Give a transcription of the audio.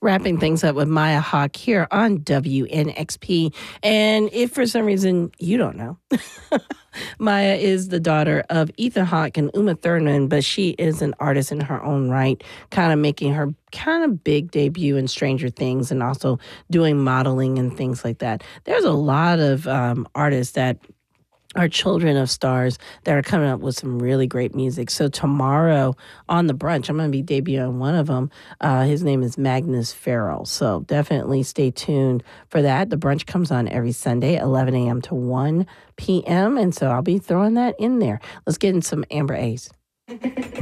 Wrapping things up with Maya Hawk here on WNXP. And if for some reason you don't know, Maya is the daughter of Ethan Hawke and Uma Thurman, but she is an artist in her own right, kind of making her kind of big debut in Stranger Things and also doing modeling and things like that. There's a lot of artists that are children of stars that are coming up with some really great music. So tomorrow on the brunch, I'm going to be debuting one of them. His name is Magnus Farrell. So definitely stay tuned for that. The brunch comes on every Sunday, 11 a.m. to 1 p.m. And so I'll be throwing that in there. Let's get in some Amber A's.